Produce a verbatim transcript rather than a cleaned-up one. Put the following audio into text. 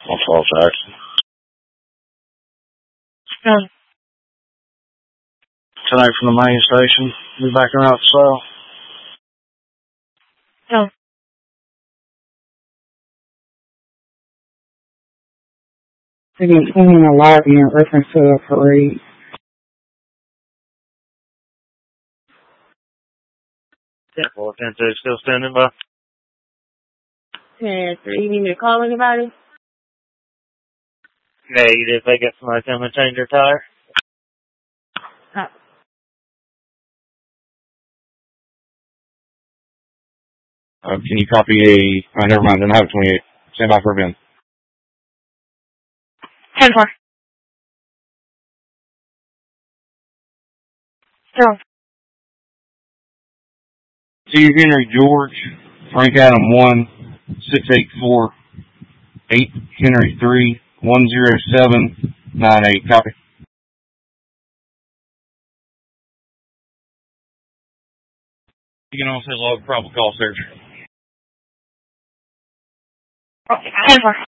On twelve Jackson. Yeah. Tonight from the main station. Be back around the south. Yeah. They didn't come in the lobby in reference to a parade. ten four, ten two, still standing by. ten three, you need me to call anybody? Negative, they got somebody coming to change their tire. Oh. Uh, can you copy a, oh, never mind, I don't have a twenty-eight. Stand by for a bin. ten four. Still. Steve Henry George, Frank Adam one, six eight four, eight Henry three, one zero seven, nine eight. Copy. You can also log probable call search. Okay. ten four.